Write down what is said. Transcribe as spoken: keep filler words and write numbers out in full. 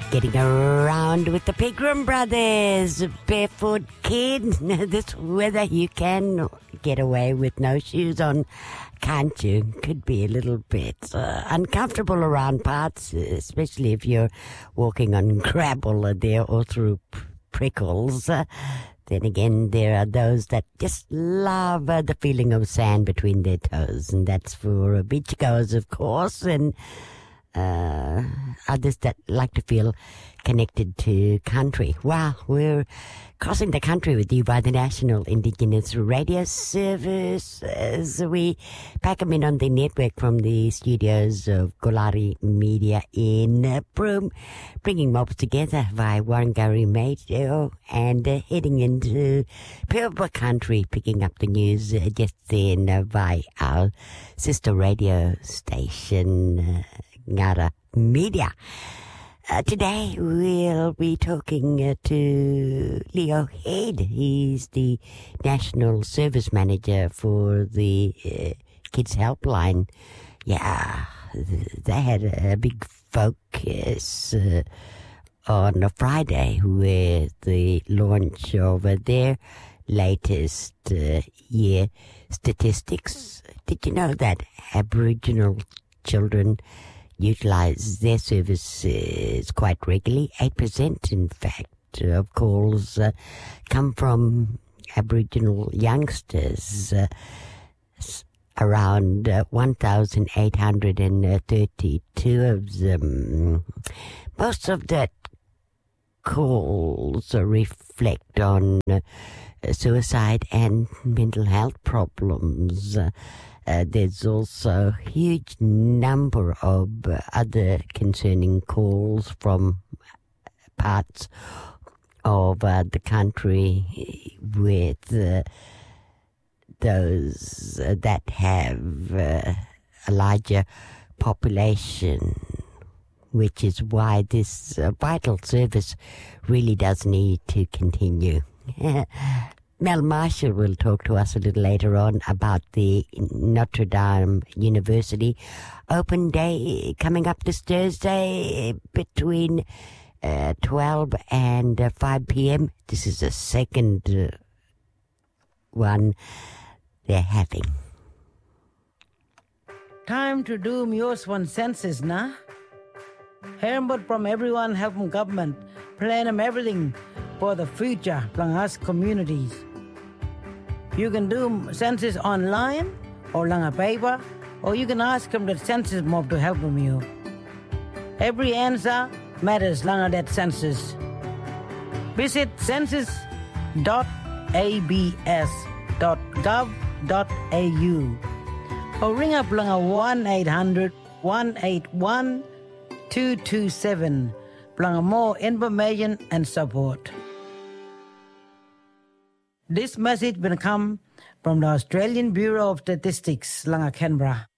Getting around with the Pegram Brothers, Barefoot Kid. This weather you can get away with no shoes on, can't you? Could be a little bit uh, uncomfortable around parts, especially if you're walking on gravel there or through p- prickles. Uh, then again, there are those that just love uh, the feeling of sand between their toes, and that's for uh, beachgoers, of course, and Uh, others that like to feel connected to country. Wow, we're crossing the country with you by the National Indigenous Radio Service as we pack them in on the network from the studios of Golari Media in uh, Broome, bringing mobs together via Warrangari Radio and uh, heading into Pilbara country, picking up the news uh, just then uh, via our sister radio station, uh, Ngara Media. Uh, today we'll be talking uh, to Leo Head. He's the National Service Manager for the uh, Kids Helpline. Yeah, they had a big focus uh, on a Friday with the launch of uh, their latest uh, year statistics. Did you know that Aboriginal children utilize their services quite regularly? eight percent, in fact, of calls uh, come from Aboriginal youngsters. Uh, around uh, one thousand eight hundred thirty-two of them. Most of that calls uh, reflect on uh, suicide and mental health problems. Uh, Uh, there's also a huge number of uh, other concerning calls from parts of uh, the country with uh, those uh, that have uh, a larger population, which is why this uh, vital service really does need to continue. Mel Marshall will talk to us a little later on about the Notre Dame University Open Day coming up this Thursday between uh, twelve and uh, five p.m. This is the second uh, one they're having. Time to do Muse one census, nah? Hearing from everyone helping government, plan them everything for the future from us communities. You can do census online or on a paper, or you can ask them the census mob to help them you. Every answer matters long that census. Visit census dot a b s dot gov dot a u or ring up long a one eight hundred one eight one two two seven for more information and support. This message will come from the Australian Bureau of Statistics, Langa Canberra.